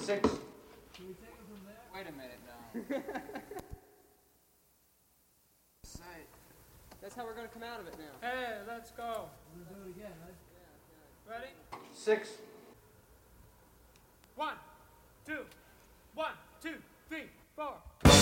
6. Can we take it from there? Wait a minute now. That's how we're going to come out of it now. Hey, let's go. We're gonna do it again, right? Ready? 6. 1, 2, 1, 2, 3, 4.